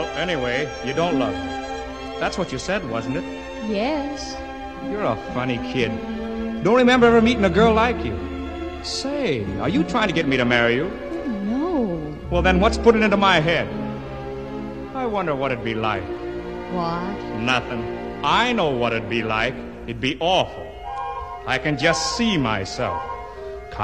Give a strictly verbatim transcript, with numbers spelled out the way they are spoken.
anyway, you don't love me. That's what you said, wasn't it? Yes. You're a funny kid. Don't remember ever meeting a girl like you. Say, are you trying to get me to marry you? No. Well, then what's putting it into my head? I wonder what it'd be like. What? Nothing. I know what it'd be like. It'd be awful. I can just see myself.